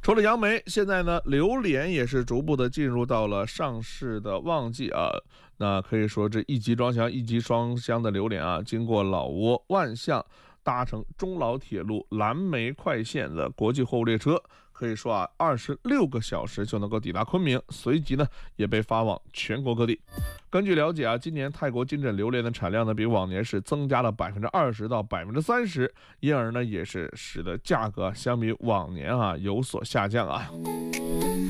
除了杨梅，现在呢，榴莲也是逐步的进入到了上市的旺季啊。那可以说，这一级装箱、一级装箱的榴莲啊，经过老挝、万象搭乘中老铁路蓝莓快线的国际货物列车，可以说啊，26个小时就能够抵达昆明，随即呢也被发往全国各地。根据了解啊，今年泰国金枕榴莲的产量呢比往年是增加了20%到30%，因而呢也是使得价格相比往年啊有所下降啊。